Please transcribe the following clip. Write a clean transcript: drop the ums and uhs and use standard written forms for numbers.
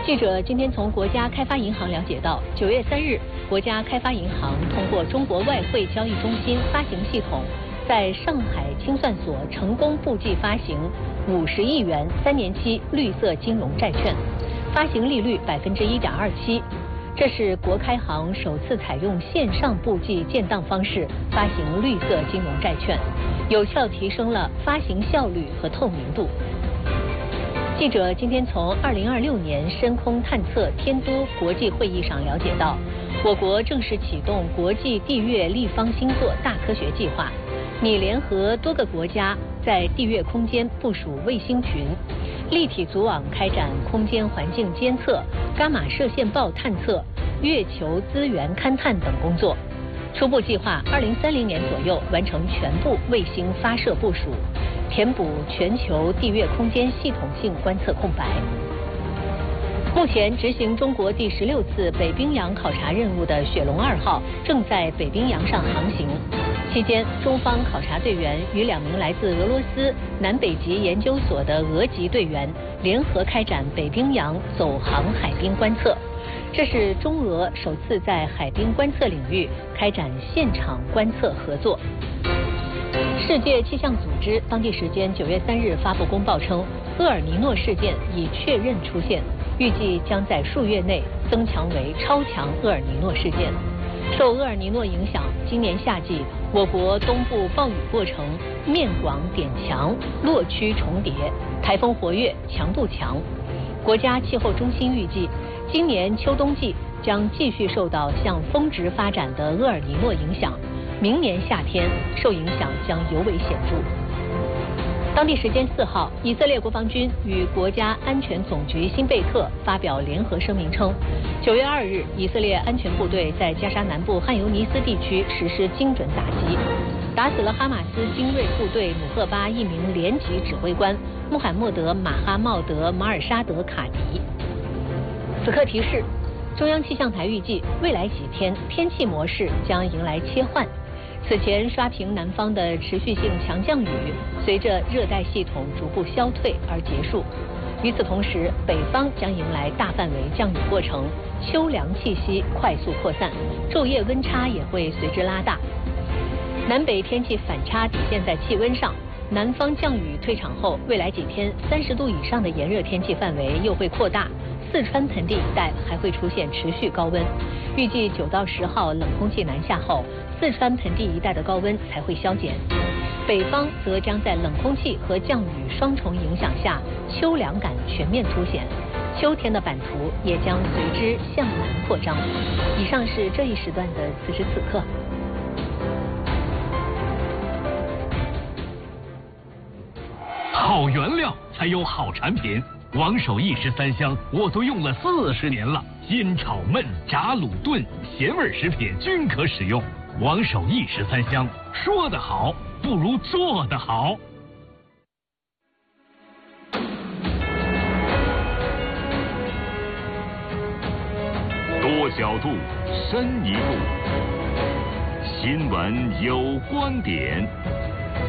记者今天从国家开发银行了解到，9月3日，国家开发银行通过中国外汇交易中心发行系统，在上海清算所成功布季发行50亿元3年期绿色金融债券，发行利率1.27%。这是国开行首次采用线上布季建档方式发行绿色金融债券，有效提升了发行效率和透明度。记者今天从2026年深空探测天都国际会议上了解到，我国正式启动国际地月立方星座大科学计划，拟联合多个国家在地月空间部署卫星群，立体组网开展空间环境监测、伽马射线暴探测、月球资源勘探等工作。初步计划2030年左右完成全部卫星发射部署，填补全球地月空间系统性观测空白。目前执行中国第16次北冰洋考察任务的雪龙2号正在北冰洋上航行，期间中方考察队员与2名来自俄罗斯南北极研究所的俄籍队员联合开展北冰洋走航海冰观测。这是中俄首次在海冰观测领域开展现场观测合作。世界气象组织当地时间9月3日发布公报称，厄尔尼诺事件已确认出现，预计将在数月内增强为超强厄尔尼诺事件。受厄尔尼诺影响，今年夏季我国东部暴雨过程面广点强，落区重叠，台风活跃，强度强。国家气候中心预计，今年秋冬季将继续受到向峰值发展的厄尔尼诺影响，明年夏天受影响将尤为显著。当地时间4号，以色列国防军与国家安全总局新贝特发表联合声明称，9月2日，以色列安全部队在加沙南部汉尤尼斯地区实施精准打击，打死了哈马斯精锐部队努赫巴一名连级指挥官穆罕默德·马哈茂德·马尔沙德卡迪。此刻提示，中央气象台预计未来几天天气模式将迎来切换。此前刷屏南方的持续性强降雨，随着热带系统逐步消退而结束。与此同时，北方将迎来大范围降雨过程，秋凉气息快速扩散，昼夜温差也会随之拉大。南北天气反差体现在气温上，南方降雨退场后，未来几天30度以上的炎热天气范围又会扩大。四川盆地一带还会出现持续高温，预计9到10号冷空气南下后，四川盆地一带的高温才会消减。北方则将在冷空气和降雨双重影响下，秋凉感全面凸显，秋天的版图也将随之向南扩张。以上是这一时段的此时此刻。 好原料才有好产品。王守义13香我都用了40年了，腌炒焖炸卤炖咸味食品均可使用。王守义13香，说得好不如做得好。 多角度，深一步，新闻有观点。